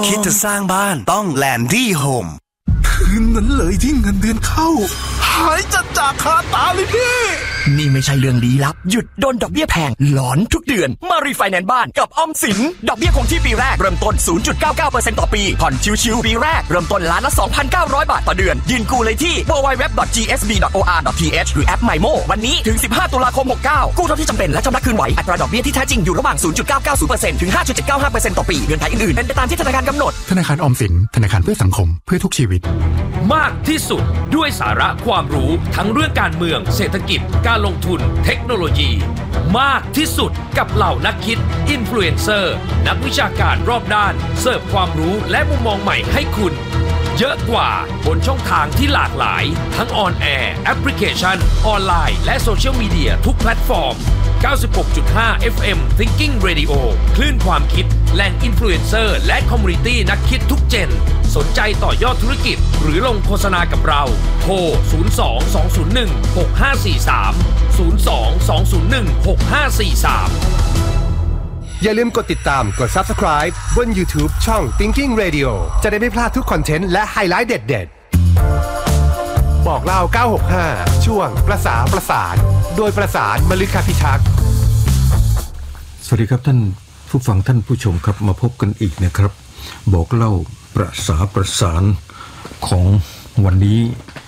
คิดจะสร้างบ้านต้องแลนดี้โฮมคืนนั้นเลยที่เงินเดือนเข้าหายจัดจากคาตาเลยพี่นี่ไม่ใช่เรื่องลี้ลับหยุดโดนดอกเบี้ยแพงหลอนทุกเดือนมารีไฟแนนซ์บ้านกับออมสินดอกเบี้ยคงที่ปีแรกเริ่มต้น 0.99% ต่อปีผ่อนชิวๆปีแรกเริ่มต้นล้านละ 2,900 บาทต่อเดือนยื่นกู้เลยที่ www.gsb.or.th หรือแอป MyMo วันนี้ถึง15ตุลาคม69กู้เท่าที่จำเป็นและชำระคืนไหวอัตราดอกเบี้ยที่แท้จริงอยู่ระหว่าง 0.990% ถึง 5.795% ต่อปีเงื่อนไขอื่นๆเป็นไปตามที่ธนาคารกำหนดธนาคารออมสินธนาคารเพื่อสังคมเพื่อทุกชีวิตมากที่สุดด้วยสาระความรู้ทั้งเรื่องการเมืองเศรษฐกิจการลงทุนเทคโนโลยีมากที่สุดกับเหล่านักคิดอินฟลูเอนเซอร์นักวิชาการรอบด้านเสิร์ฟความรู้และมุมมองใหม่ให้คุณเยอะกว่าบนช่องทางที่หลากหลายทั้งออนแอร์แอปพลิเคชันออนไลน์และโซเชียลมีเดียทุกแพลตฟอร์ม 96.5 FM Thinking Radio คลื่นความคิดแหล่งอินฟลูเอนเซอร์และคอมมูนิตี้นักคิดทุกเจนสนใจต่อยอดธุรกิจหรือลงโฆษณากับเราโทร 02-201-6543 อย่าลืมกดติดตามกด Subscribe บน YouTube ช่อง Thinking Radio จะได้ไม่พลาดทุกคอนเทนต์และไฮไลท์เด็ดๆบอกเล่า965ช่วงประสานโดยประสานมฤคพิทักษ์สวัสดีครับท่านผู้ฟังท่านผู้ชมครับมาพบกันอีกนะครับบอกเล่าประสานของวันนี้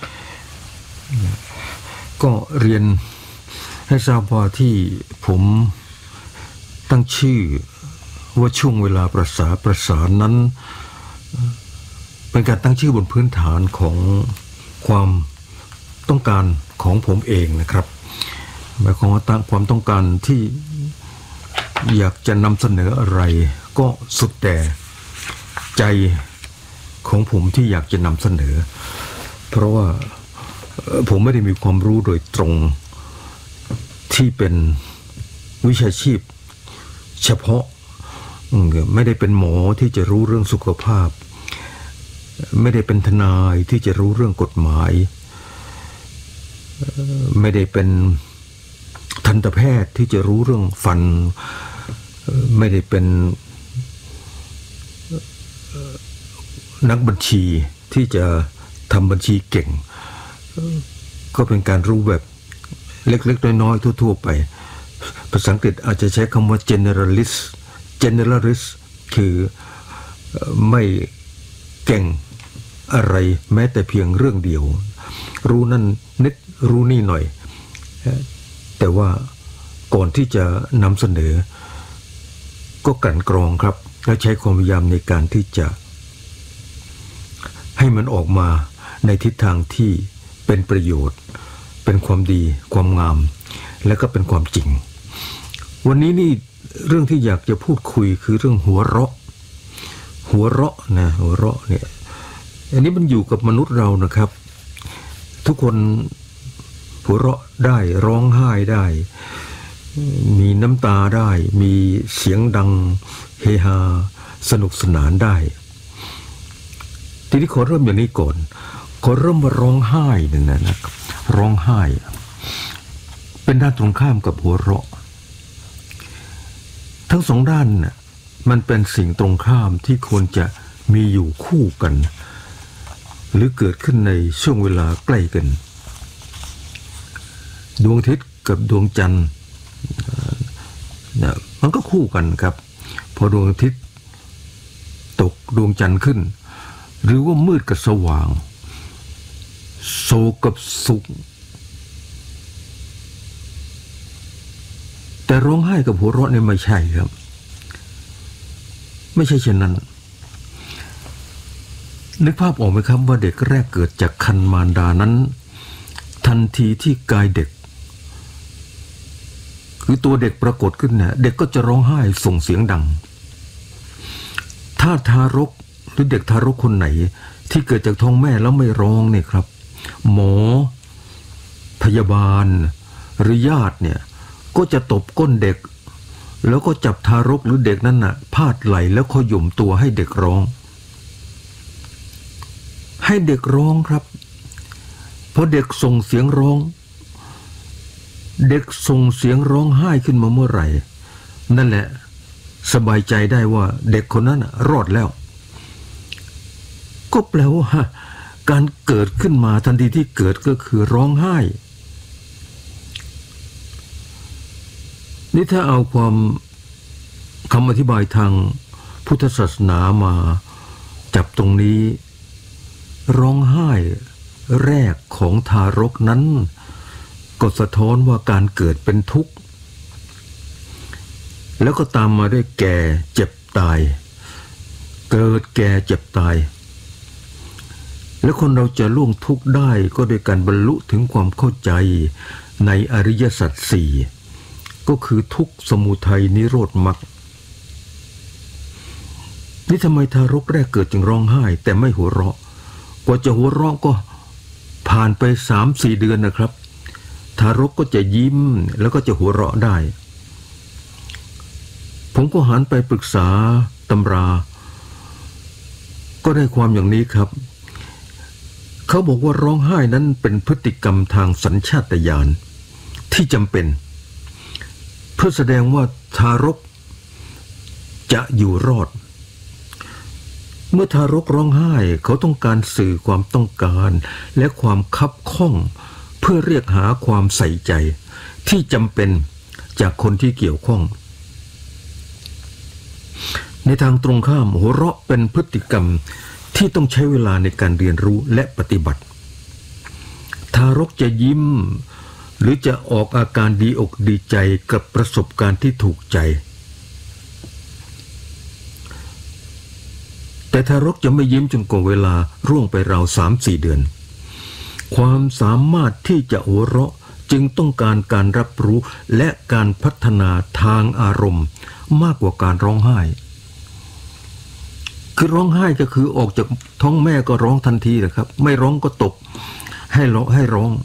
ก็เรียนให้ทราบว่าที่ผมตั้งชื่อว่าช่วงเวลาประสานนั้นเป็นการตั้งชื่อบนพื้นฐานของความต้องการของผมเองนะครับหมายความว่าความต้องการที่อยากจะนำเสนออะไรก็สุดแต่ใจของผมที่อยากจะนำเสนอเพราะว่าผมไม่ได้มีความรู้โดยตรงที่เป็นวิชาชีพเฉพาะไม่ได้เป็นหมอที่จะรู้เรื่องสุขภาพไม่ได้เป็นทนายที่จะรู้เรื่องกฎหมายไม่ได้เป็นทันตแพทย์ที่จะรู้เรื่องฟันไม่ได้เป็นนักบัญชีที่จะทำบัญชีเก่งก็เป็นการรู้แบบเล็กๆน้อยๆทั่วๆไปภาษาอังกฤษอาจจะใช้คำว่า generalist คือไม่เก่งอะไรแม้แต่เพียงเรื่องเดียวรู้นั่นนิดรู้นี่หน่อยแต่ว่าก่อนที่จะนำเสนอก็กลั่นกรองครับและใช้ความพยายามในการที่จะให้มันออกมาในทิศทางที่เป็นประโยชน์เป็นความดีความงามและก็เป็นความจริงวันนี้นี่เรื่องที่อยากจะพูดคุยคือเรื่องหัวเราะนะหัวเราะเนี่ยอันนี้มันอยู่กับมนุษย์เรานะครับทุกคนหัวเราะได้ร้องไห้ได้มีน้ำตาได้มีเสียงดังเฮฮาสนุกสนานได้ทีนี้ขอเริ่มอย่างนี้ก่อนขอเริ่มมาร้องไห้เนี่ยนะครับร้องไห้เป็นด้านตรงข้ามกับหัวเราะทั้งสองด้านน่ะมันเป็นสิ่งตรงข้ามที่ควรจะมีอยู่คู่กันหรือเกิดขึ้นในช่วงเวลาใกล้กันดวงอาทิตย์กับดวงจันทร์มันก็คู่กันครับพอดวงอาทิตย์ตกดวงจันทร์ขึ้นหรือว่ามืดกับสว่างโศกกับสุขแต่ร้องไห้กับหัวเราะเนี่ยไม่ใช่ครับไม่ใช่เช่นนั้นนึกภาพออกไหมครับว่าเด็กแรกเกิดจากครรภ์มารดานั้นทันทีที่กายเด็กคือตัวเด็กปรากฏขึ้นเนี่ยเด็กก็จะร้องไห้ส่งเสียงดังถ้าทารกหรือเด็กทารกคนไหนที่เกิดจากท้องแม่แล้วไม่ร้องเนี่ยครับหมอพยาบาลหรือญาติเนี่ยก็จะตบก้นเด็กแล้วก็จับทารกหรือเด็กนั้นน่ะพาดไหล่แล้วขย่มตัวให้เด็กร้องให้เด็กร้องครับพอเด็กส่งเสียงร้องเด็กส่งเสียงร้องไห้ขึ้นมาเมื่อไหร่นั่นแหละสบายใจได้ว่าเด็กคนนั้นรอดแล้วก็แปลว่าการเกิดขึ้นมาทันทีที่เกิดก็คือร้องไห้นี่ถ้าเอาความคำอธิบายทางพุทธศาสนามาจับตรงนี้ร้องไห้แรกของทารกนั้นก็สะท้อนว่าการเกิดเป็นทุกข์แล้วก็ตามมาด้วยแก่เจ็บตายเกิดแก่เจ็บตายและคนเราจะล่วงทุกข์ได้ก็โดยการบรรลุถึงความเข้าใจในอริยสัจสี่ก็คือทุกข์สมุทัยนิโรธมรรคนี่ทำไมทารกแรกเกิดจึงร้องไห้แต่ไม่หัวเราะกว่าจะหัวเราะก็ผ่านไป 3-4 เดือนนะครับทารกก็จะยิ้มแล้วก็จะหัวเราะได้ผมก็หันไปปรึกษาตำราก็ได้ความอย่างนี้ครับเขาบอกว่าร้องไห้นั้นเป็นพฤติกรรมทางสัญชาตญาณที่จำเป็นเพื่อแสดงว่าทารกจะอยู่รอดเมื่อทารกร้องไห้เขาต้องการสื่อความต้องการและความคับข้องเพื่อเรียกหาความใส่ใจที่จำเป็นจากคนที่เกี่ยวข้องในทางตรงข้ามหัวเราะเป็นพฤติกรรมที่ต้องใช้เวลาในการเรียนรู้และปฏิบัติทารกจะยิ้มหรือจะออกอาการดีอกดีใจกับประสบการณ์ที่ถูกใจแต่ทารกจะไม่ยิ้มจนกว่าเวลาร่วงไปราว 3-4 เดือนความสามารถที่จะหัวเราะจึงต้องการการรับรู้และการพัฒนาทางอารมณ์มากกว่าการร้องไห้คือร้องไห้ก็คือออกจากท้องแม่ก็ร้องทันทีนะครับไม่ร้องก็ตบให้ร้อง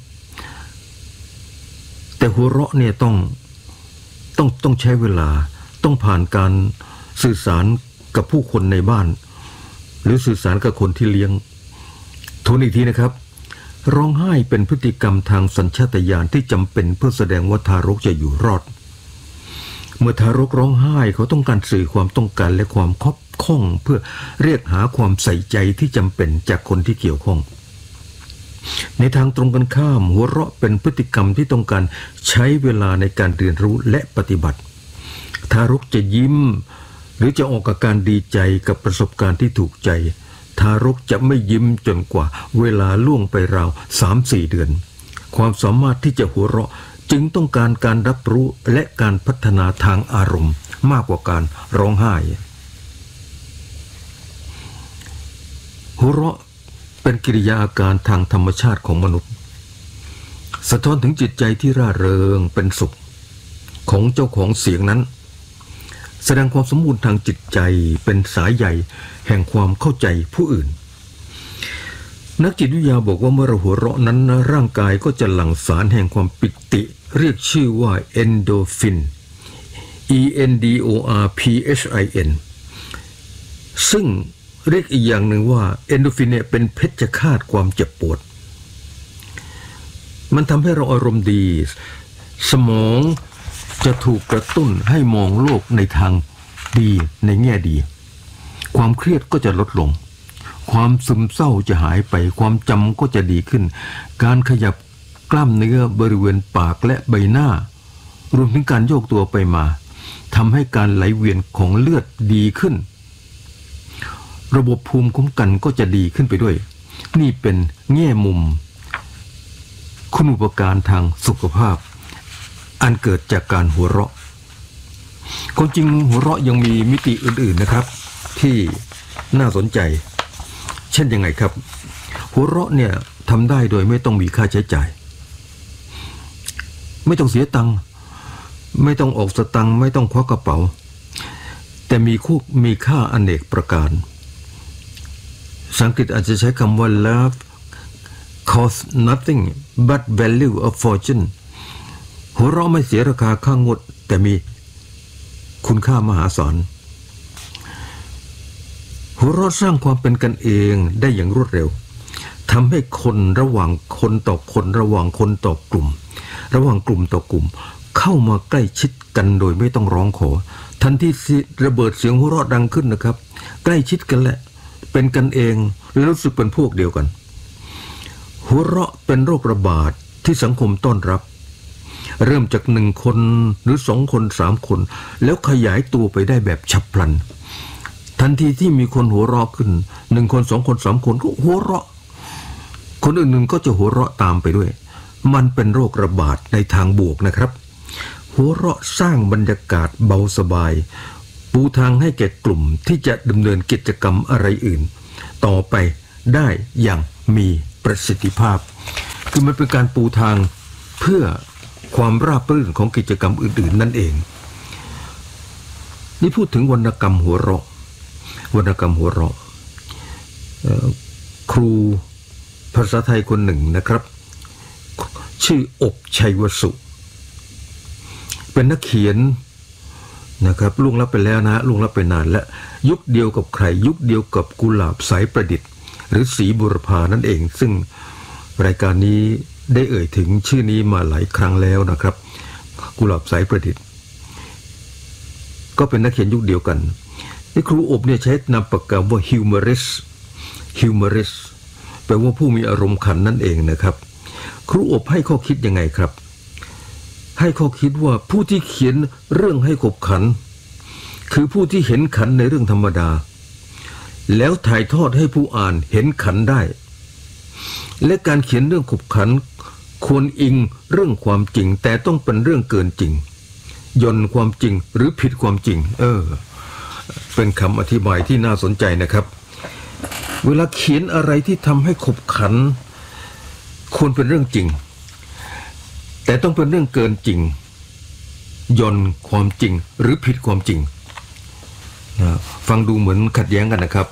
แต่หัวเราะเนี่ยต้องใช้เวลาต้องผ่านการสื่อสารกับผู้คนในบ้านหรือสื่อสารกับคนที่เลี้ยงทวนอีกทีนะครับร้องไห้เป็นพฤติกรรมทางสัญชาตญาณที่จำเป็นเพื่อแสดงว่าทารกจะอยู่รอดเมื่อทารกร้องไห้เขาต้องการสื่อความต้องการและความคับข้องเพื่อเรียกหาความใส่ใจที่จำเป็นจากคนที่เกี่ยวข้องในทางตรงกันข้ามหัวเราะเป็นพฤติกรรมที่ต้องการใช้เวลาในการเรียนรู้และปฏิบัติทารกจะยิ้มหรือจะออกอาการดีใจกับประสบการณ์ที่ถูกใจทารกจะไม่ยิ้มจนกว่าเวลาล่วงไปราว 3-4 เดือนความสามารถที่จะหัวเราะจึงต้องการการรับรู้และการพัฒนาทางอารมณ์มากกว่าการร้องไห้หัวเราะเป็นกิริยาอาการทางธรรมชาติของมนุษย์สะท้อนถึงจิตใจที่ร่าเริงเป็นสุขของเจ้าของเสียงนั้นแสดงความสมบูรณ์ทางจิตใจเป็นสายใยแห่งความเข้าใจผู้อื่นนักจิตวิทยาบอกว่าเมื่อเราหัวเราะนั้นร่างกายก็จะหลั่งสารแห่งความปิติเรียกชื่อว่าเอนโดฟิน ENDORPHIN ซึ่งเรียกอีกอย่างหนึ่งว่าเอนโดฟินเนี่ยเป็นเพชฌฆาตความเจ็บปวดมันทำให้เราอารมณ์ดีสมองจะถูกกระตุ้นให้มองโลกในทางดีในแง่ดีความเครียดก็จะลดลงความซึมเศร้าจะหายไปความจำก็จะดีขึ้นการขยับกล้ามเนื้อบริเวณปากและใบหน้ารวมถึงการโยกตัวไปมาทำให้การไหลเวียนของเลือดดีขึ้นระบบภูมิคุ้มกันก็จะดีขึ้นไปด้วยนี่เป็นแง่มุมคุณูปการทางสุขภาพอันเกิดจากการหัวเราะความจริงหัวเราะยังมีมิติอื่นๆนะครับที่น่าสนใจเช่นยังไงครับหัวเราะเนี่ยทำได้โดยไม่ต้องมีค่าใช้จ่ายไม่ต้องเสียตังค์ไม่ต้องออกสตังค์ไม่ต้องควักกระเป๋าแต่มีค่าอเนกประการภาษาอังกฤษอาจจะใช้คำว่า love costs nothing but value a fortune หัวเราะไม่เสียราคาค่างวดแต่มีคุณค่ามหาศาลหัวเราะสร้างความเป็นกันเองได้อย่างรวดเร็วทำให้คนระหว่างคนต่อคนระหว่างคนต่อกลุ่มระหว่างกลุ่มต่อกลุ่มเข้ามาใกล้ชิดกันโดยไม่ต้องร้องขอทันที่ระเบิดเสียงหัวเราะดังขึ้นนะครับใกล้ชิดกันแหละเป็นกันเองและรู้สึกเป็นพวกเดียวกันหัวเราะเป็นโรคระบาดที่สังคมต้อนรับเริ่มจาก1 คนหรือ2 คน3 คนแล้วขยายตัวไปได้แบบฉับพลันทันทีที่มีคนหัวเราะขึ้น1 คน2 คน3 คนก็หัวเราะคนอื่นๆก็จะหัวเราะตามไปด้วยมันเป็นโรคระบาดในทางบวกนะครับหัวเราะสร้างบรรยากาศเบาสบายปูทางให้แก่กลุ่มที่จะดำเนินกิจกรรมอะไรอื่นต่อไปได้อย่างมีประสิทธิภาพคือมันเป็นการปูทางเพื่อความราบรื่นของกิจกรรมอื่นๆนั่นเองนี่พูดถึงวรรณกรรมหัวเราะครูภาษาไทยคนหนึ่งนะครับชื่ออบชัยวสุเป็นนักเขียนนะครับล่วงลับไปแล้วนะล่วงลับไปนานและยุคเดียวกับใครยุคเดียวกับกุหลาบสายประดิษฐ์หรือศรีบุรพานั่นเองซึ่งรายการนี้ได้เอ่ยถึงชื่อนี้มาหลายครั้งแล้วนะครับกุหลาบสายประดิษฐ์ก็เป็นนักเขียนยุคเดียวกันนี่ครูอบเนี่ยใช้นามปากกาว่า humorous แปลว่าผู้มีอารมณ์ขันนั่นเองนะครับครูอบให้ข้อคิดยังไงครับให้ข้อคิดว่าผู้ที่เขียนเรื่องให้ขบขันคือผู้ที่เห็นขันในเรื่องธรรมดาแล้วถ่ายทอดให้ผู้อ่านเห็นขันได้และการเขียนเรื่องขบขันควรอิงเรื่องความจริงแต่ต้องเป็นเรื่องเกินจริงย่นความจริงหรือผิดความจริงเป็นคำอธิบายที่น่าสนใจนะครับเวลาเขียนอะไรที่ทำให้ขบขันควรเป็นเรื่องจริงแต่ต้องเป็นเรื่องเกินจริงย่นความจริงหรือผิดความจริงฟังดูเหมือนขัดแย้งกันนะครับ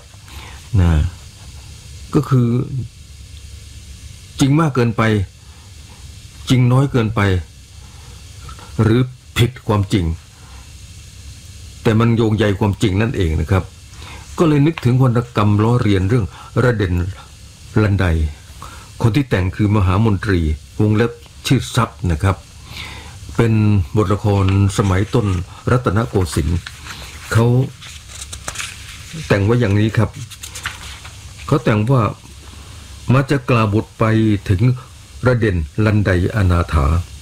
ก็คือจริงมากเกินไปจริงน้อยเกินไปหรือผิดความจริงแต่มันโยงใยความจริงนั่นเองนะครับก็เลยนึกถึงวรรณกรรมล้อเรียนเรื่องระเด่นลันไดคนที่แต่งคือมหามนตรีวงเล็บชื่อทรัพย์นะครับเป็นบทละครสมัยต้นรัตนโกสินทร์เขาแต่งไว้อย่างนี้ครับเขาแต่งว่ามาจะกล่าวบทไปถึงระเด่นลันไดอนาถา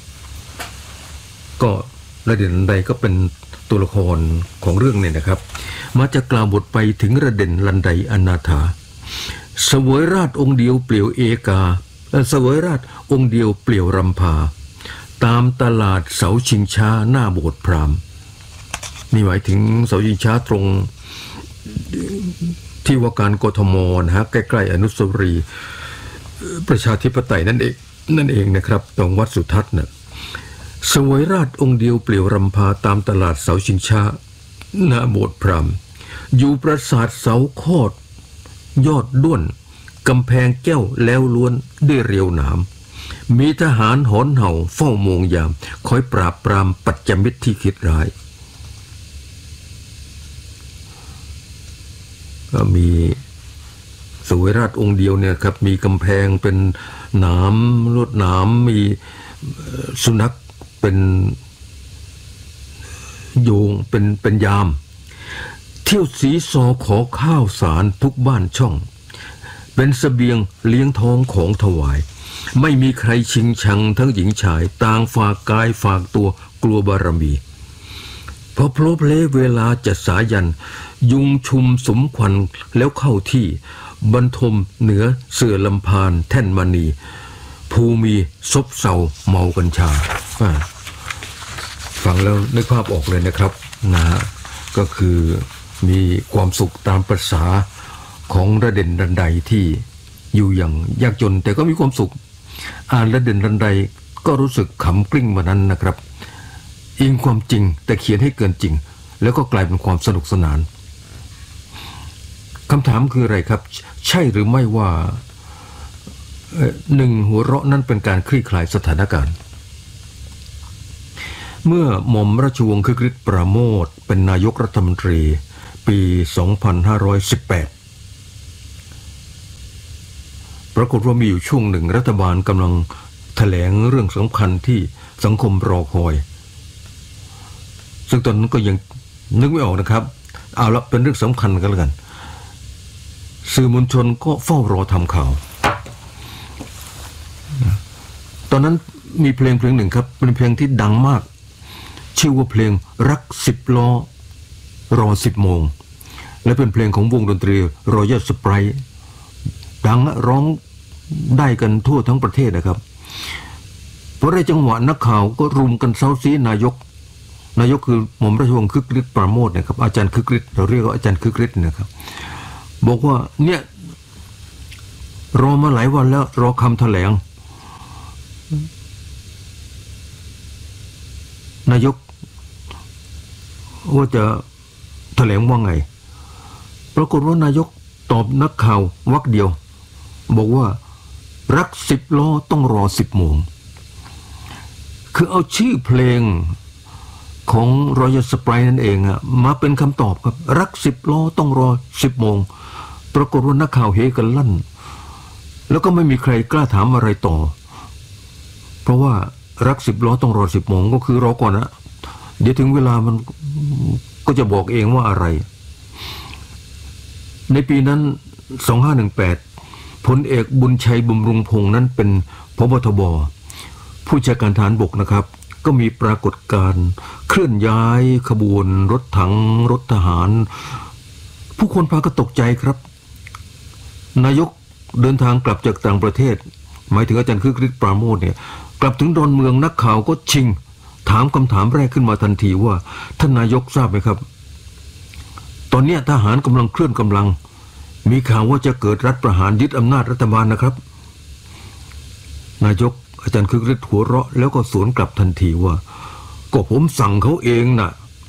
ก็ระเด่นลันไดก็เป็นตัวละครของเรื่องเนี่ยนะครับมาจะกล่าวบทไปถึงระเด่นลันไดอนาถาเสวยราชองค์เดียวเปลี่ยวเอกาเสวยราชองค์เดียวเปลี่ยวรำพาตามตลาดเสาชิงช้าหน้าโบสถ์พราหมณ์นี่หมายถึงเสาชิงช้าตรงที่ว่าการกทมนะฮะใกล้ๆอนุสาวรีย์ประชาธิปไตยนั่นเองนะครับตรงวัดสุทัศน์น่ะเสวยราชองค์เดียวเปลี่ยวรำพาตามตลาดเสาชิงช้าหน้าโบสถ์พราหมณ์อยู่ปราสาทเสาโคตรยอดด้วนกำแพงแก้วแล้วล้วนด้วยเรียวหนามมีทหารหอนเห่าเฝ้าโมงยามคอยปราบปรามปัจจมิตรที่คิดร้ายก็มีเสวยราชองค์เดียวเนี่ยครับมีกำแพงเป็นหนามลวดหนามมีสุนัขเป็นโยงเป็นยามเที่ยวสีซอขอข้าวสารทุกบ้านช่องเป็นเสบียงเลี้ยงท้องของถวายไม่มีใครชิงชังทั้งหญิงชายต่างฝากกายฝากตัวกลัวบารมีพอโผล่เพลเวลาจะสายันยุงชุมสมควันแล้วเข้าที่บรรทมเหนือเสื่อลำพานแท่นมณีภูมีซบเซาเมากัญชาฟังแล้วนึกภาพออกเลยนะครับก็คือมีความสุขตามประสาของระเด่นรันไดที่อยู่อย่างยากจนแต่ก็มีความสุขอ่านระเด่นรันไดก็รู้สึกขำกลิ้งมานั้นนะครับอิงความจริงแต่เขียนให้เกินจริงแล้วก็กลายเป็นความสนุกสนานคำถามคืออะไรครับใช่หรือไม่ว่าหนึ่งหัวเราะนั้นเป็นการคลี่คลายสถานการณ์เมื่อหม่อมราชวงศ์คึกฤทธิ์ปราโมทย์เป็นนายกรัฐมนตรีปี 2518 ปรากฏว่ามีอยู่ช่วงหนึ่งรัฐบาลกำลังแถลงเรื่องสำคัญที่สังคมรอคอยซึ่งตอนนั้นก็ยังนึกไม่ออกนะครับเอาละเป็นเรื่องสำคัญกันแล้วกันสื่อมวลชนก็เฝ้ารอทำข่าวตอนนั้นมีเพลงหนึ่งครับเป็นเพลงที่ดังมากชื่อว่าเพลงรัก10 ล้อรอ10 โมงและเป็นเพลงของวงดนตรี Royal Sprite ดังร้องได้กันทั่วทั้งประเทศนะครับเพราะในจังหวะนักข่าวก็รุมกันเซาซีนายกคือหม่อมราชวงศ์คึกฤทธิ์ปราโมทนะครับอาจารย์คึกฤทธิ์เราเรียกว่าอาจารย์คึกฤทธิ์นะครับบอกว่าเนี่ยรอมาหลายวันแล้วรอคำแถลงนายกว่าจะแถลงว่าไงปรากฏว่านายกตอบนักข่าววรรคเดียวบอกว่ารัก10 ล้อต้องรอ10 โมงคือเอาชื่อเพลงของ Royal Sprite นั่นเองอะมาเป็นคำตอบครับรัก10 ล้อต้องรอ10 โมงปรากฏว่านักข่าวเฮกันลั่นแล้วก็ไม่มีใครกล้าถามอะไรต่อเพราะว่ารัก10 ล้อต้องรอ10 โมงก็คือรอก่อนนะเดี๋ยวถึงเวลามันก็จะบอกเองว่าอะไรในปีนั้น2518พลเอกบุญชัยบำรุงพงษ์นั้นเป็นผบ.ทบ.ผู้บัญชาการทหารบกนะครับก็มีปรากฏการณ์เคลื่อนย้ายขบวนรถถังรถทหารผู้คนพากันตกใจครับนายกเดินทางกลับจากต่างประเทศหมายถึงอาจารย์คึกฤทธิ์ปราโมทเนี่ยกลับถึงดอนเมืองนักข่าวก็ชิงถามคำถามแรกขึ้นมาทันทีว่าท่านนายกทราบไหมครับตอนนี้ทหารกำลังเคลื่อนกำลังมีข่าวว่าจะเกิดรัฐประหารยึดอำนาจรัฐบาลนะครับนายกอาจารย์คึกฤทธิ์หัวเราะแล้วก็สวนกลับทันทีว่าก็ผมสั่งเขาเองนะ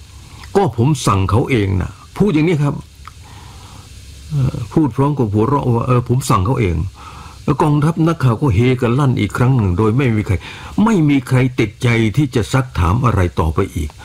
พูดอย่างนี้ครับพูดพร้อมกับหัวเราะว่าผมสั่งเขาเองแล้วกองทัพนักข่าวก็เฮกันลั่นอีกครั้งหนึ่งโดยไม่มีใครติดใจที่จะซักถามอะไรต่อไปอีก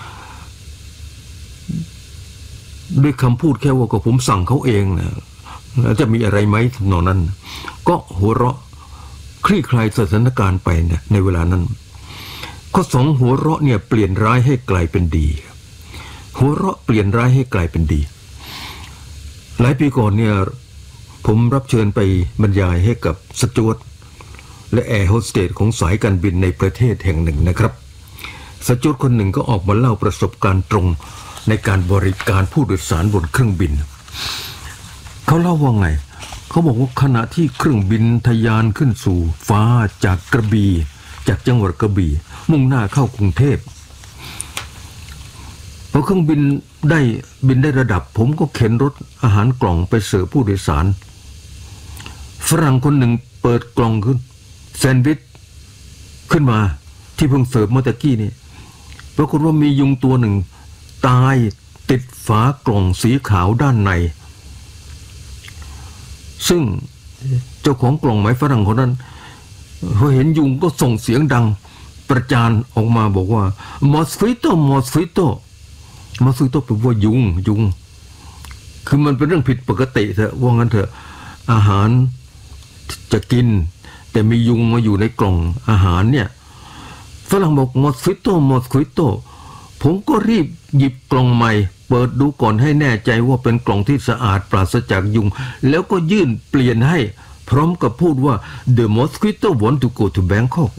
ด้วยคำพูดแค่ว่าก็ผมสั่งเขาเองนะแล้วจะมีอะไรไหมทำนองนั้นก็หัวเราะคลี่คลายสถานการณ์ไปเนี่ยในเวลานั้นข้อ2หัวเราะเนี่ยเปลี่ยนร้ายให้กลายเป็นดีหัวเราะเปลี่ยนร้ายให้กลายเป็นดีหลายปีก่อนเนี่ยผมรับเชิญไปบรรยายให้กับสจ๊วตและแอร์โฮสเตสของสายการบินในประเทศแห่งหนึ่งนะครับสจ๊วตคนหนึ่งก็ออกมาเล่าประสบการณ์ตรงในการบริการผู้โดยสารบนเครื่องบินเขาเล่าว่าไงเขาบอกว่าขณะที่เครื่องบินทะยานขึ้นสู่ฟ้าจากกระบี่จากจังหวัดกระบี่มุ่งหน้าเข้ากรุงเทพพอเครื่องบินได้ระดับผมก็เข็นรถอาหารกล่องไปเสิร์ฟผู้โดยสารฝรั่งคนหนึ่งเปิดกล่องขึ้นแซนด์วิชขึ้นมาที่เพิ่งเสิร์ฟเมื่อตะกี้นี่ปรากฏว่ามียุงตัวหนึ่งตายติดฝากล่องสีขาวด้านในซึ่งเจ้าของกล่องไม้ฝรั่งคนนั้นพอเห็นยุงก็ส่งเสียงดังประจานออกมาบอกว่ามอสฟิโตแปลว่ายุงคือมันเป็นเรื่องผิดปกติเถอะว่างั้นเถอะอาหารจะกินแต่มียุงมาอยู่ในกล่องอาหารเนี่ยฝรั่งบอกมอสฟิโตผมก็รีบหยิบกล่องใหม่เปิดดูก่อนให้แน่ใจว่าเป็นกล่องที่สะอาดปราศจากยุงแล้วก็ยื่นเปลี่ยนให้พร้อมกับพูดว่า The mosquito want to go to Bangkok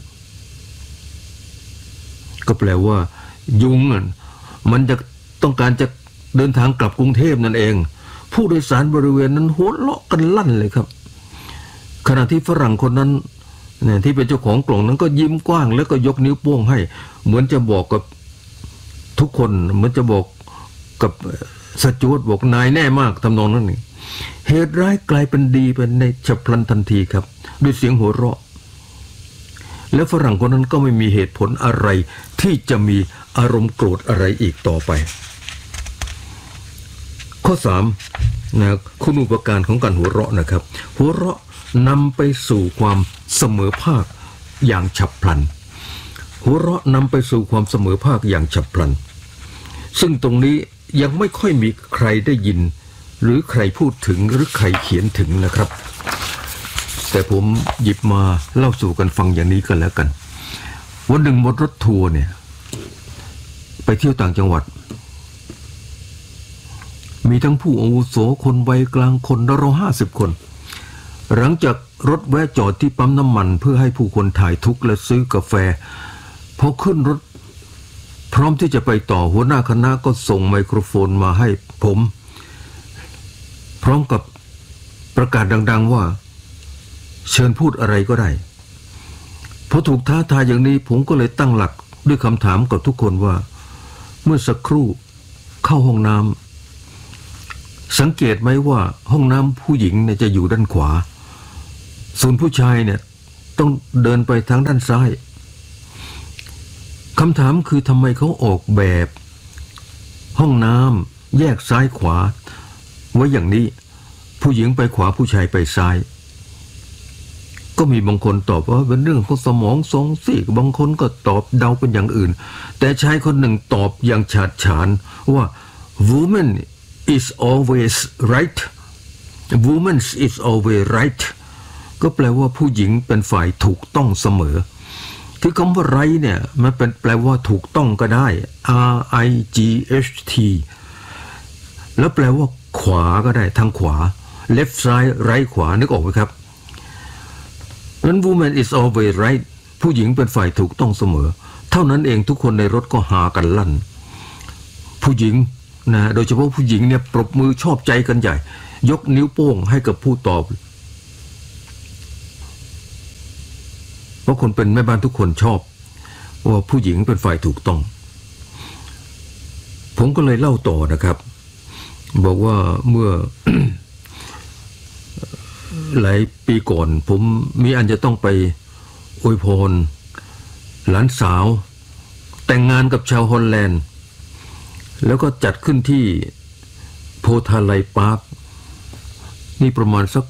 ก็แปลว่ายุงมันจะต้องการจะเดินทางกลับกรุงเทพนั่นเองผู้โดยสารบริเวณนั้นหัวเราะกันลั่นเลยครับขณะที่ฝรั่งคนนั้นเนี่ยที่เป็นเจ้าของกล่องนั้นก็ยิ้มกว้างแล้วก็ยกนิ้วโป้งให้เหมือนจะบอกกับทุกคนเหมือนจะบอกกับสจ๊วตบอกนายแน่มากทำนองนั้นนี่เหตุร้ายกลายเป็นดีไปในฉับพลันทันทีครับด้วยเสียงหัวเราะแล้วฝรั่งคนนั้นก็ไม่มีเหตุผลอะไรที่จะมีอารมณ์โกรธอะไรอีกต่อไปข้อ3นะคุณอุปการของการหัวเราะนะครับหัวเราะนำไปสู่ความเสมอภาคอย่างฉับพลันหัวเราะนำไปสู่ความเสมอภาคอย่างฉับพลันซึ่งตรงนี้ยังไม่ค่อยมีใครได้ยินหรือใครพูดถึงหรือใครเขียนถึงนะครับแต่ผมหยิบมาเล่าสู่กันฟังอย่างนี้กันแล้วกันวันหนึ่งบนรถทัวร์เนี่ยไปเที่ยวต่างจังหวัดมีทั้งผู้อาวุโสคนวัยกลางคนเรา50 คนหลังจากรถแวะจอดที่ปั๊มน้ำมันเพื่อให้ผู้คนถ่ายทุกข์และซื้อกาแฟพอขึ้นรถพร้อมที่จะไปต่อหัวหน้าคณะก็ส่งไมโครโฟนมาให้ผมพร้อมกับประกาศดังๆว่าเชิญพูดอะไรก็ได้พอถูกท้าทายอย่างนี้ผมก็เลยตั้งหลักด้วยคำถามกับทุกคนว่าเมื่อสักครู่เข้าห้องน้ำสังเกตไหมว่าห้องน้ำผู้หญิงเนี่ยจะอยู่ด้านขวาส่วนผู้ชายเนี่ยต้องเดินไปทางด้านซ้ายคำถามคือทำไมเขาออกแบบห้องน้ำแยกซ้ายขวาไว้อย่างนี้ผู้หญิงไปขวาผู้ชายไปซ้ายก็มีบางคนตอบว่าเป็นเรื่องของสมองทรงซีกบางคนก็ตอบเดาเป็นอย่างอื่นแต่ชายคนหนึ่งตอบอย่างฉาดฉานว่า woman is always right woman is always right ก็แปลว่าผู้หญิงเป็นฝ่ายถูกต้องเสมอคือคำว่า right เนี่ยมันเป็นแปลว่าถูกต้องก็ได้ R-I-G-H-T แล้วแปลว่าขวาก็ได้ทางขวา left ซ้าย right ขวานึกออกไหมครับนั้น woman is always right ผู้หญิงเป็นฝ่ายถูกต้องเสมอเท่านั้นเองทุกคนในรถก็หากันลั่นผู้หญิงนะโดยเฉพาะผู้หญิงเนี่ยปรบมือชอบใจกันใหญ่ยกนิ้วโป้งให้กับผู้ตอบเพราะคนเป็นแม่บ้านทุกคนชอบว่าผู้หญิงเป็นฝ่ายถูกต้องผมก็เลยเล่าต่อนะครับบอกว่าเมื่อ หลายปีก่อนผมมีอันจะต้องไปอวยพรหลานสาวแต่งงานกับชาวฮอลแลนด์แล้วก็จัดขึ้นที่โพธาไลปาร์คนี่ประมาณสัก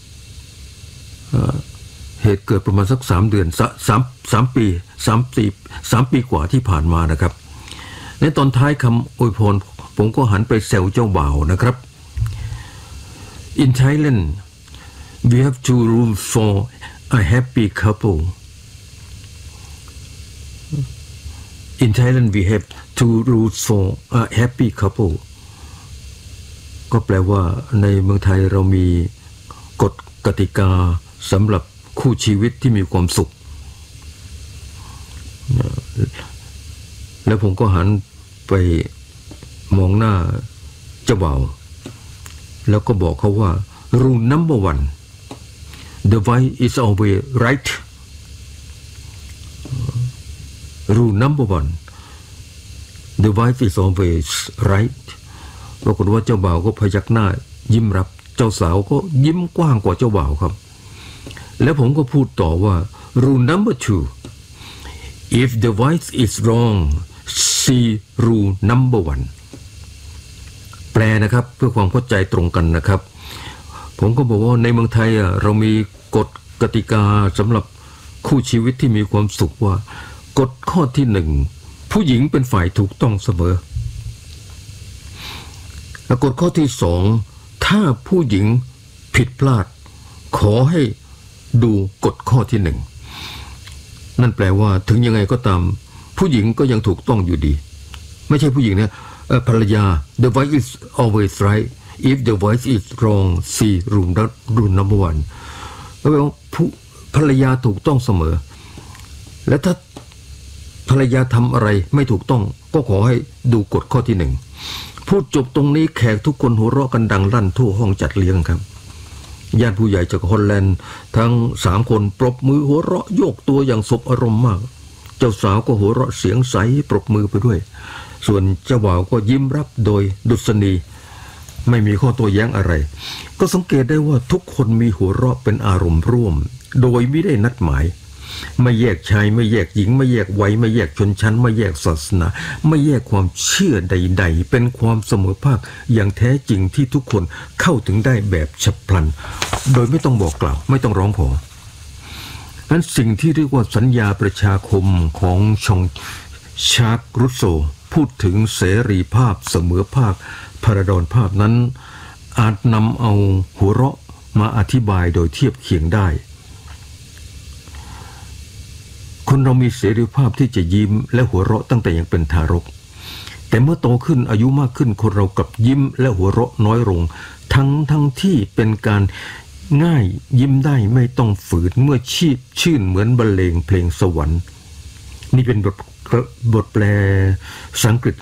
เหตุเกิดประมาณสัก3 เดือน3 ปี3 ปีกว่าที่ผ่านมานะครับในตอนท้ายคำอวยพรผมก็หันไปแซวเจ้าบ่าวนะครับ In Thailand we have 2 rules for a happy couple In Thailand we have 2 rules for a happy couple ก็แปลว่าในเมืองไทยเรามีกฎกติกาสำหรับคู่ชีวิตที่มีความสุขแล้วผมก็หันไปมองหน้าเจ้าบ่าวแล้วก็บอกเขาว่า rule number 1 the wife is always right rule number 1 the wife is always right ปรากฏว่าเจ้าบ่าวก็พยักหน้ายิ้มรับเจ้าสาวก็ยิ้มกว้างกว่าเจ้าบ่าวครับแล้วผมก็พูดต่อว่า rule number 2 if the wife is wrong see rule number 1 แปลนะครับเพื่อความเข้าใจตรงกันนะครับผมก็บอกว่าในเมืองไทยเรามีกฎกติกาสำหรับคู่ชีวิตที่มีความสุขว่ากฎข้อที่1ผู้หญิงเป็นฝ่ายถูกต้องเสมอและกฎข้อที่2ถ้าผู้หญิงผิดพลาดขอให้ดูกฎข้อที่1นั่นแปลว่าถึงยังไงก็ตามผู้หญิงก็ยังถูกต้องอยู่ดีไม่ใช่ผู้หญิงเนี่ยภรรยา the wife is always right if the wife is wrong see rule number 1ก็แปลว่าภรรยาถูกต้องเสมอและถ้าภรรยาทำอะไรไม่ถูกต้องก็ขอให้ดูกฎข้อที่1พูดจบตรงนี้แขกทุกคนหัวเราะกันดังลั่นทั่วห้องจัดเลี้ยงครับญาติผู้ใหญ่จากฮอลแลนด์ทั้ง3 คนปรบมือหัวเราะโยกตัวอย่างสบอารมณ์มากเจ้าสาวก็หัวเราะเสียงใสปรบมือไปด้วยส่วนเจ้าบ่าวก็ยิ้มรับโดยดุษณีไม่มีข้อโต้แย้งอะไรก็สังเกตได้ว่าทุกคนมีหัวเราะเป็นอารมณ์ร่วมโดยไม่ได้นัดหมายไม่แยกชายไม่แยกหญิงไม่แยกวัยไม่แยกชนชั้นไม่แยกศาสนาไม่แยกความเชื่อใดๆเป็นความเสมอภาคอย่างแท้จริงที่ทุกคนเข้าถึงได้แบบฉับพลันโดยไม่ต้องบอกกล่าวไม่ต้องร้องขอนั้นสิ่งที่เรียกว่าสัญญาประชาคมของชองชาร์กรุสโซพูดถึงเสรีภาพเสมอภาคพาราดอนภาพนั้นอาจนำเอาหัวเราะมาอธิบายโดยเทียบเคียงได้คนเรามีเสรีภาพที่จะยิ้มและหัวเราะตั้งแต่ยังเป็นทารกแต่เมื่อโตขึ้นอายุมากขึ้นคนเรากลับยิ้มและหัวเราะน้อยลงทั้งที่เป็นการง่ายยิ้มได้ไม่ต้องฝืนเมื่อชื่นเหมือนบรรเลงเพลงสวรรค์นี่เป็นบทแปลสังกฤษ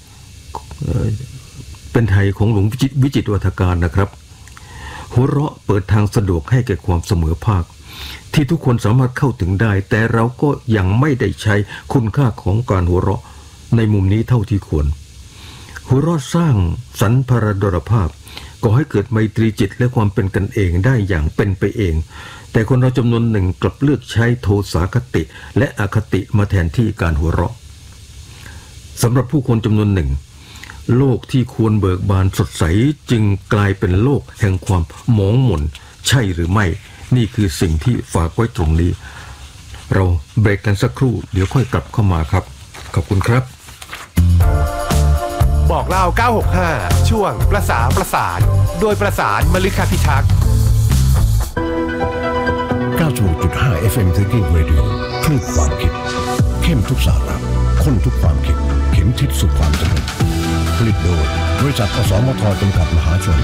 เป็นไทยของหลวงวิจิตรวัฒการนะครับหัวเราะเปิดทางสะดวกให้แก่ความเสมอภาคที่ทุกคนสามารถเข้าถึงได้แต่เราก็ยังไม่ได้ใช้คุณค่าของการหัวเราะในมุมนี้เท่าที่ควรหัวเราะสร้างสรรพดลภาพก่อให้เกิดไมตรีจิตและความเป็นกันเองได้อย่างเป็นไปเองแต่คนเราจำนวนหนึ่งกลับเลือกใช้โทสาคติและอคติมาแทนที่การหัวเราะสำหรับผู้คนจำนวนหนึ่งโลกที่ควรเบิกบานสดใสจึงกลายเป็นโลกแห่งความหมองหม่นใช่หรือไม่นี่คือสิ่งที่ฝากไว้ตรงนี้เราเบรกกันสักครู่เดี๋ยวค่อยกลับเข้ามาครับขอบคุณครับบอกเล่า965ช่วงประสานโดยประสานมฤคพิทักษ์ 96.5 FM Thinking Radio คลื่นความคิดเข้มทุกสาระข้นทุกความคิดเข็มทิศสู่ความสำเร็จผลิตโดยบริษัทอสมทจำกัดมหาชน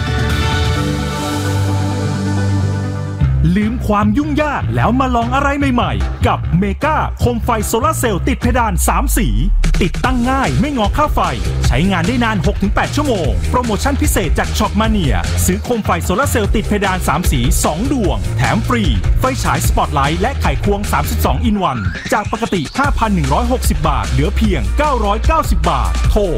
ลืมความยุ่งยากแล้วมาลองอะไรใหม่ๆกับเมกาโคมไฟโซลาร์เซลล์ติดเพดาน3สีติดตั้งง่ายไม่งอค่าไฟใช้งานได้นาน 6-8 ชั่วโมงโปรโมชั่นพิเศษจากช็อปมาเนียซื้อโคมไฟโซลาร์เซลล์ติดเพดาน3สี2ดวงแถมฟรีไฟฉายสปอตไลท์และไขควง32 in 1จากปกติ 5,160 บาทเหลือเพียง990 บาทโทร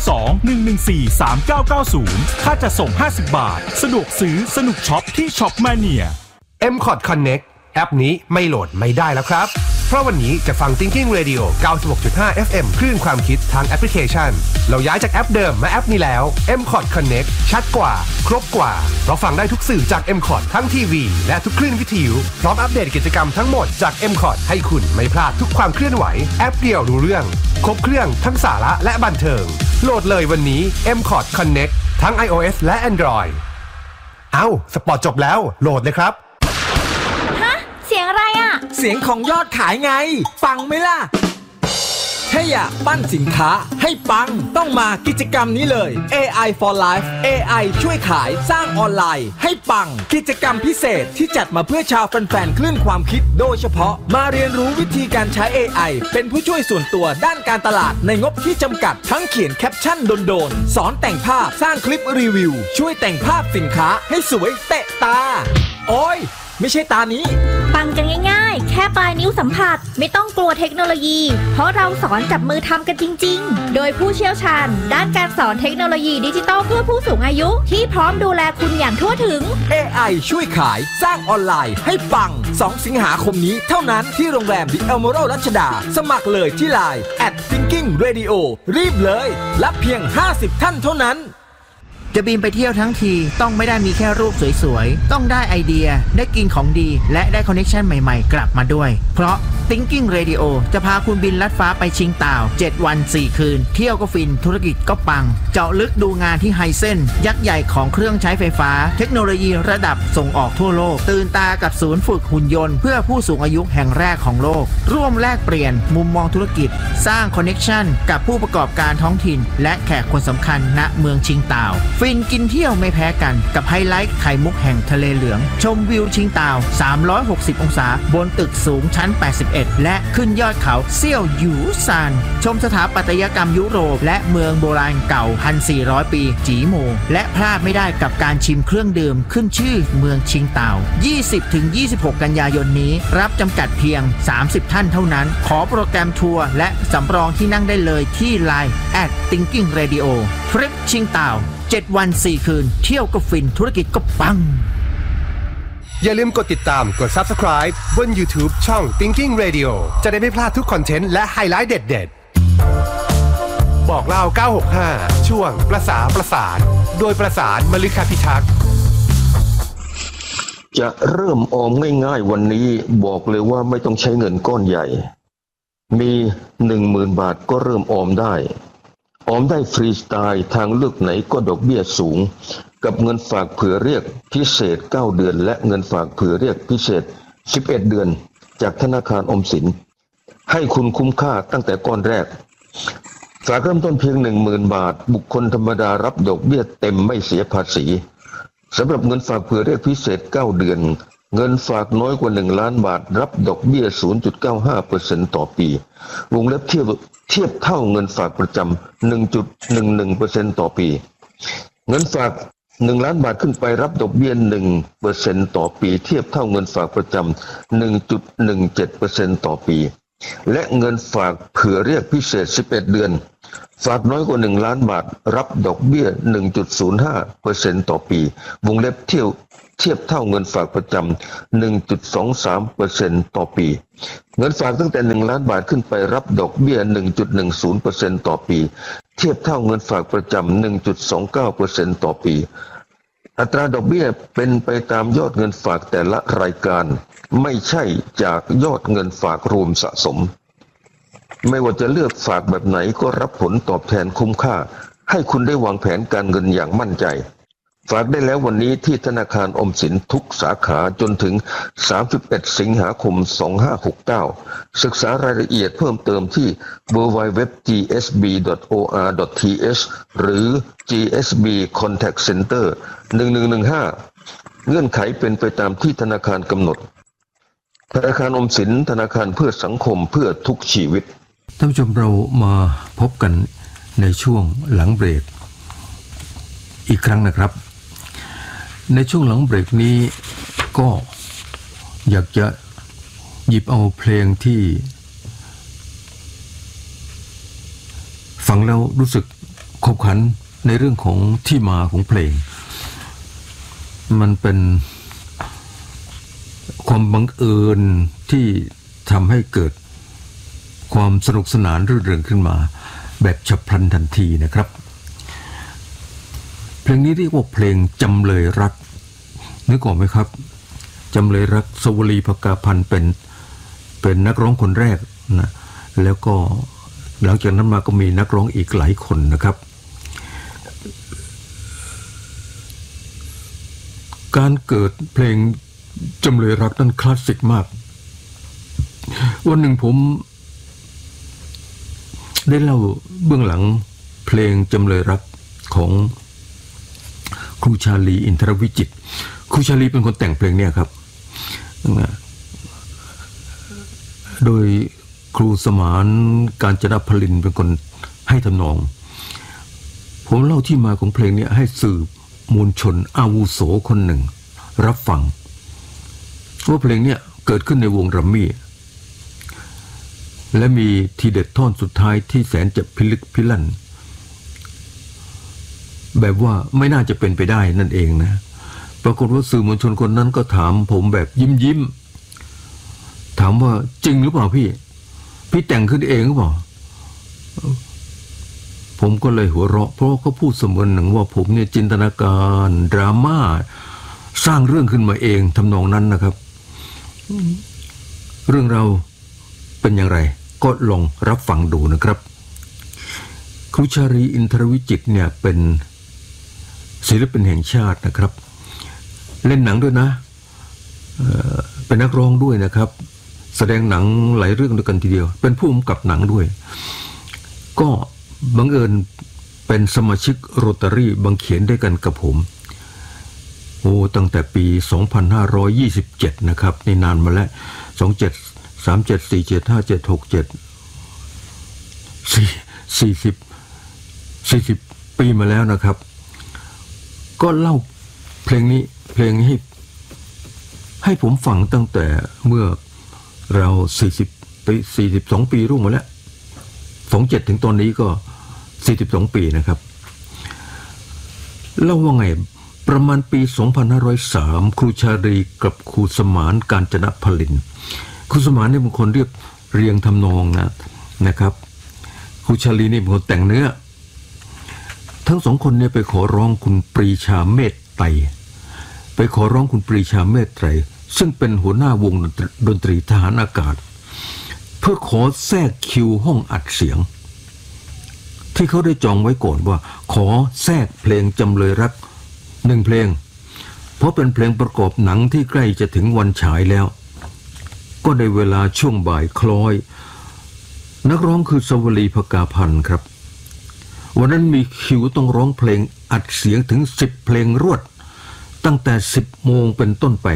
02-114-3990 ค่าจัดส่ง50 บาทสะดวกซื้อสนุกช็อปที่ช็อปมาเนีย MCOT Connect แอปนี้ไม่โหลดไม่ได้แล้วครับเพราะวันนี้จะฟัง Thinking Radio 96.5 FM คลื่นความคิดทางแอปพลิเคชันเราย้ายจากแอปเดิมมาแอปนี้แล้ว MCOT Connect ชัดกว่าครบกว่าเราฟังได้ทุกสื่อจาก MCOT ทั้งทีวีและทุกคลื่นวิทยุพร้อมอัปเดตกิจกรรมทั้งหมดจาก MCOT ให้คุณไม่พลาดทุกความเคลื่อนไหวแอปเดียวรู้เรื่องครบเครื่องทั้งสาระและบันเทิงโหลดเลยวันนี้ MCOT Connect ทั้ง iOS และ Android สปอร์ตจบแล้วโหลดเลยครับเสียงอะไรอ่ะเสียงของยอดขายไงฟังไหมล่ะถ้าอยากปั้นสินค้าให้ปังต้องมากิจกรรมนี้เลย AI for Life AI ช่วยขายสร้างออนไลน์ให้ปังกิจกรรมพิเศษที่จัดมาเพื่อชาวแฟนๆคลื่นความคิดโดยเฉพาะมาเรียนรู้วิธีการใช้ AI เป็นผู้ช่วยส่วนตัวด้านการตลาดในงบที่จำกัดทั้งเขียนแคปชั่นโดนๆสอนแต่งภาพสร้างคลิปรีวิวช่วยแต่งภาพสินค้าให้สวยเตะตาโอ้ยไม่ใช่ตานี้ปังกันง่ายๆแค่ปลายนิ้วสัมผัสไม่ต้องกลัวเทคโนโลยีเพราะเราสอนจับมือทำกันจริงๆโดยผู้เชี่ยวชาญด้านการสอนเทคโนโลยีดิจิทัลเพื่อผู้สูงอายุที่พร้อมดูแลคุณอย่างทั่วถึง AI ช่วยขายสร้างออนไลน์ให้ปัง2 สิงหาคมนี้เท่านั้นที่โรงแรม The Emerald รัชดาสมัครเลยที่ LINE @thinkingradio รีบเลยรับเพียง50ท่านเท่านั้นจะบินไปเที่ยวทั้งทีต้องไม่ได้มีแค่รูปสวยๆต้องได้ไอเดียได้กินของดีและได้คอนเนคชั่นใหม่ๆกลับมาด้วยเพราะ Thinking Radio จะพาคุณบินลัดฟ้าไปชิงต่าว7วัน4คืนเที่ยวก็ฟินธุรกิจก็ปังเจาะลึกดูงานที่ไฮเซนยักษ์ใหญ่ของเครื่องใช้ไฟฟ้าเทคโนโลยีระดับส่งออกทั่วโลกตื่นตากับศูนย์ฝึกหุ่นยนต์เพื่อผู้สูงอายุแห่งแรกของโลกร่วมแลกเปลี่ยนมุมมองธุรกิจสร้างคอนเนคชั่นกับผู้ประกอบการท้องถิ่นและแขกคนสำคัญณเมืองชิงต่าวฟินกินเที่ยวไม่แพ้กันกับไฮไลท์ไข่มุกแห่งทะเลเหลืองชมวิวชิงต่าว360องศาบนตึกสูงชั้น81และขึ้นยอดเขาเซี่ยวหยูซานชมสถาปัตยกรรมยุโรปและเมืองโบราณเก่า 1,400 ปีจีโมและพลาดไม่ได้กับการชิมเครื่องดื่มขึ้นชื่อเมืองชิงต่าว 20-26 กันยายนนี้รับจำกัดเพียง30ท่านเท่านั้นขอโปรแกรมทัวร์และสำรองที่นั่งได้เลยที่ LINE @thinkingradio ทริปชิงต่าว7วัน4คืนเที่ยวก็ฟินธุรกิจก็ปังอย่าลืมกดติดตามกด Subscribe บน YouTube ช่อง Thinking Radio จะได้ไม่พลาดทุกคอนเทนต์และไฮไลท์เด็ดๆบอกเล่า965ช่วงประสานโดยประสานมฤคพิทักษ์จะเริ่มออมง่ายๆวันนี้บอกเลยว่าไม่ต้องใช้เงินก้อนใหญ่มี 10,000 บาทก็เริ่มออมได้ออมได้ฟรีสไตล์ทางเลือกไหนก็ดอกเบี้ยสูงกับเงินฝากเผื่อเรียกพิเศษ9เดือนและเงินฝากเผื่อเรียกพิเศษ11เดือนจากธนาคารออมสินให้คุณคุ้มค่าตั้งแต่ก้อนแรกฝากเริ่มต้นเพียง 10,000 บาทบุคคลธรรมดารับดอกเบี้ยเต็มไม่เสียภาษีสำหรับเงินฝากเผื่อเรียกพิเศษ9เดือนเงินฝากน้อยกว่า1ล้านบาทรับดอกเบี้ย 0.95% ต่อปีวงเล็บเทียบเท่าเงินฝากประจำ 1.11% ต่อปีเงินฝาก1ล้านบาทขึ้นไปรับดอกเบี้ย 1% ต่อปีเทียบเท่าเงินฝากประจำ 1.17% ต่อปีและเงินฝากเผื่อเรียกพิเศษ11เดือนฝากน้อยกว่า1ล้านบาทรับดอกเบี้ย 1.05% ต่อปีวงเล็บเทียบเท่าเงินฝากประจำ 1.23% ต่อปีเงินฝากตั้งแต่1ล้านบาทขึ้นไปรับดอกเบี้ย 1.10% ต่อปีเทียบเท่าเงินฝากประจำ 1.29% ต่อปีอัตราดอกเบี้ยเป็นไปตามยอดเงินฝากแต่ละรายการไม่ใช่จากยอดเงินฝากรวมสะสมไม่ว่าจะเลือกฝากแบบไหนก็รับผลตอบแทนคุ้มค่าให้คุณได้วางแผนการเงินอย่างมั่นใจฝากได้แล้ววันนี้ที่ธนาคารออมสินทุกสาขาจนถึง31สิงหาคม2569ศึกษารายละเอียดเพิ่มเติมที่ www.gsb.or.th หรือ GSB Contact Center 1115เงื่อนไขเป็นไปตามที่ธนาคารกำหนดธนาคารออมสินธนาคารเพื่อสังคมเพื่อทุกชีวิตท่านผู้ชมเรามาพบกันในช่วงหลังเบรกอีกครั้งนะครับในช่วงหลังเบรกนี้ก็อยากจะหยิบเอาเพลงที่ฟังแล้วรู้สึกขบขันในเรื่องของที่มาของเพลงมันเป็นความบังเอิญที่ทำให้เกิดความสนุกสนานรื่นเริงขึ้นมาแบบฉับพลันทันทีนะครับเพลงนี้เรียกว่าเพลงจำเลยรักนึกออกไหมครับจำเลยรักสวลีภกาพันธ์เป็นนักร้องคนแรกนะแล้วก็หลังจากนั้นมาก็มีนักร้องอีกหลายคนนะครับการเกิดเพลงจำเลยรักนั้นคลาสสิกมากวันหนึ่งผมได้เล่าเบื้องหลังเพลงจำเลยรักของครูชาลีอินทรวิจิตรครูชาลีเป็นคนแต่งเพลงเนี่ยครับโดยครูสมานกาญจนพลินเป็นคนให้ทำนองผมเล่าที่มาของเพลงนี้ให้สื่อมวลชนอาวุโสคนหนึ่งรับฟังว่าเพลงนี้เกิดขึ้นในวงรัมมี่และมีทีเด็ดท่อนสุดท้ายที่แสนจะพิลึกพิลั่นแบบว่าไม่น่าจะเป็นไปได้นั่นเองนะปรากฏว่าสื่อมวลชนคนนั้นก็ถามผมแบบยิ้มถามว่าจริงหรือเปล่าพี่แต่งขึ้นเองหรือเปล่าผมก็เลยหัวเราะเพราะเขาพูดเสมือนหนึ่งว่าผมเนี่ยจินตนาการดราม่าสร้างเรื่องขึ้นมาเองทำนองนั้นนะครับเรื่องเราเป็นอย่างไรก็ลองรับฟังดูนะครับครูชาลีอินทรวิจิตรเนี่ยเป็นศิลปินแห่งชาตินะครับเล่นหนังด้วยนะเป็นนักร้องด้วยนะครับแสดงหนังหลายเรื่องด้วยกันทีเดียวเป็นผู้กำกับหนังด้วยก็บังเอิญเป็นสมาชิกโรตารี่บางเขนด้วยกันกับผมตั้งแต่ปี2527นะครับนี่นานมาแล้ว27 37 47 57 67 40ปีมาแล้วนะครับก็เล่าเพลงนี้ให้ผมฟังตั้งแต่เมื่อเรา42ปีร่วงมาแล้ว27ถึงตอนนี้ก็42ปีนะครับเล่าว่าไงประมาณปี2503ครูชาลีกับครูสมานกาญจนพลินครูสมานนี่เป็นคนเรียงทำนองนะครับครูชาลีนี่เป็นคนแต่งเนื้อทั้งสองคนเนี่ยไปขอร้องคุณปรีชาเมตไตรซึ่งเป็นหัวหน้าวงดนตรีทหารอากาศเพื่อขอแทรกคิวห้องอัดเสียงที่เขาได้จองไว้ก่อนว่าขอแทรกเพลงจำเลยรัก1เพลงเพราะเป็นเพลงประกอบหนังที่ใกล้จะถึงวันฉายแล้วก็ได้เวลาช่วงบ่ายคล้อยนักร้องคือสวลีภกาพันธ์ครับวันนั้นมีคิวต้องร้องเพลงอัดเสียงถึง10เพลงรวดตั้งแต่10โมงเป็นต้นไป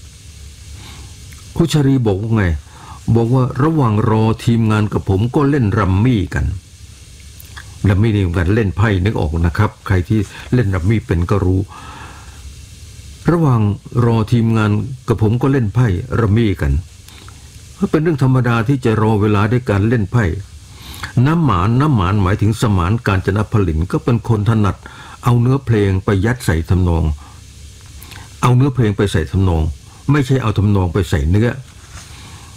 คุชรีบอกว่าไงบอกว่าระหว่างรอทีมงานกับผมก็เล่นรัมมี่กันรัมมี่นี่กันเล่นไพ่นึกออกนะครับใครที่เล่นรัมมี่เป็นก็รู้ระหว่างรอทีมงานกับผมก็เล่นไพ่รัมมี่กันก็เป็นเรื่องธรรมดาที่จะรอเวลาด้วยการเล่นไพ่น้ำหมานหมายถึงสมานกาญจนผลินก็เป็นคนถนัดเอาเนื้อเพลงไปยัดใส่ทำนองเอาเนื้อเพลงไปใส่ทำนองไม่ใช่เอาทำนองไปใส่เนื้อ